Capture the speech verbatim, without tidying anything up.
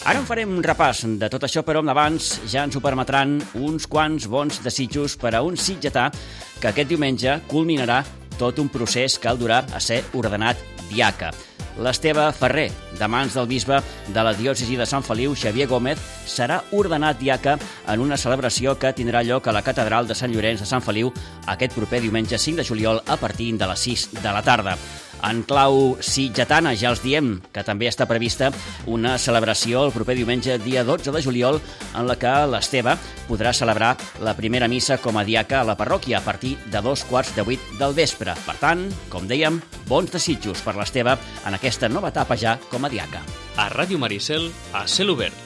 Ara en farem un repàs de tot això, però abans ja ens ho permetran uns quants bons desitjos per a un sitgetà que aquest diumenge culminarà tot un procés que el durà a ser ordenat diaca. L'Esteve Ferrer, de mans del bisbe de la diòcesi de Sant Feliu, Xavier Gómez, serà ordenat diaca en una celebració que tindrà lloc a la catedral de Sant Llorenç de Sant Feliu aquest proper diumenge cinc de juliol a partir de les sis de la tarda. En clau sitgetana, ja els diem que també està prevista una celebració el proper diumenge, dia dotze de juliol, en la que l'Esteve podrà celebrar la primera missa com a diaca a la parròquia a partir de dos quarts de vuit del vespre. Per tant, com dèiem, bons desitjos per l'Esteve en aquesta nova etapa ja com a diaca. A Ràdio Maricel, a cel obert.